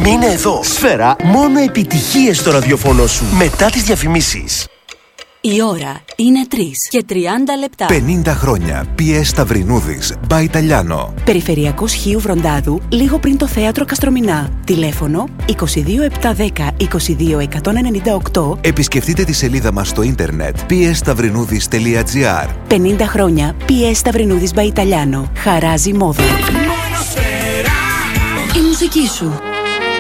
Μείνε εδώ. Σφαίρα, μόνο επιτυχίες στο ραδιοφωνό σου. Μετά τις διαφημίσεις. Η ώρα είναι 3 και 30 λεπτά. 50 χρόνια. PS Σταυρινούδης. By Italiano. Περιφερειακός Χίου Βροντάδου, λίγο πριν το θέατρο Καστρομηνά. Τηλέφωνο 22710 22198. Επισκεφτείτε τη σελίδα μας στο ίντερνετ psstαυρινούδης.gr. 50 χρόνια. PS Σταυρινούδης by Italiano. Χαράζει μόδα. Η μουσική σου.